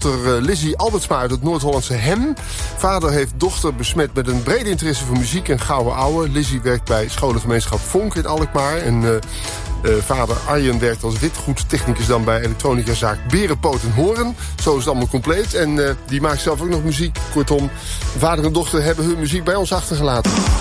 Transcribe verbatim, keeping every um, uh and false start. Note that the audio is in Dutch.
dochter uh, Lizzie Albertsma uit het Noord-Hollandse Hem. Vader heeft dochter besmet met een brede interesse voor muziek en gouden ouwe. Lizzie werkt bij scholengemeenschap Vonk in Alkmaar. En uh, uh, vader Arjen werkt als witgoedtechnicus dan bij elektronicazaak Berenpoot en Horen. Zo is het allemaal compleet. En uh, die maakt zelf ook nog muziek. Kortom, vader en dochter hebben hun muziek bij ons achtergelaten.